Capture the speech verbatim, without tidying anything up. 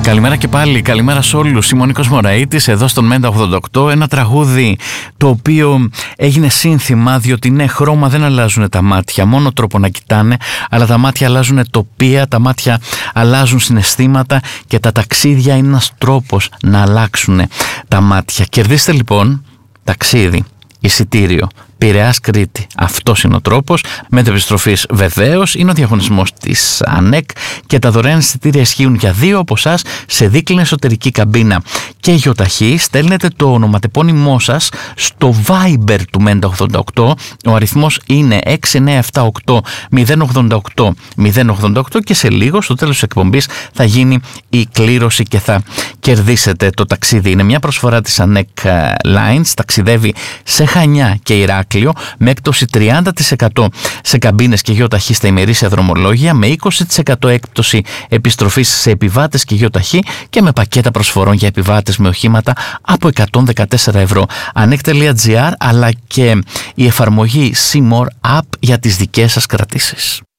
Καλημέρα και πάλι, καλημέρα σε όλους. Είμαι ο Νίκος Μωραΐτης εδώ στον Μέντα ογδόντα οκτώ. Ένα τραγούδι το οποίο έγινε σύνθημα, διότι ναι, χρώμα δεν αλλάζουν τα μάτια, μόνο τρόπο να κοιτάνε, αλλά τα μάτια αλλάζουν τοπία, τα μάτια αλλάζουν συναισθήματα και τα ταξίδια είναι ένας τρόπος να αλλάξουν τα μάτια. Κερδίστε λοιπόν ταξίδι, εισιτήριο, Πειραιάς Κρήτη. Αυτός είναι ο τρόπος. Μετεπιστροφής βεβαίως. Είναι ο διαγωνισμός της ΑΝΕΚ και τα δωρεάν εισιτήρια ισχύουν για δύο από εσάς σε δίκλινη εσωτερική καμπίνα και γιοταχή. Στέλνετε το ονοματεπώνυμό σας στο Viber του Μέντα ογδόντα οκτώ. Ο αριθμός είναι έξι εννιά επτά οκτώ μηδέν ογδόντα οκτώ μηδέν ογδόντα οκτώ και σε λίγο στο τέλος της εκπομπής θα γίνει η κλήρωση και θα κερδίσετε το ταξίδι. Είναι μια προσφορά της ΑΝΕΚ Lines. Ταξιδεύει σε Χανιά και Ηράκλειο με έκπτωση τριάντα τοις εκατό σε καμπίνες και γιοταχή στα ημερήσια δρομολόγια, με είκοσι τοις εκατό έκπτωση επιστροφής σε επιβάτες και γιοταχή και με πακέτα προσφορών για επιβάτες με οχήματα από εκατόν δεκατέσσερα ευρώ. ανεκ τελεία τζι άρ αλλά και η εφαρμογή C More App για τις δικές σας κρατήσεις.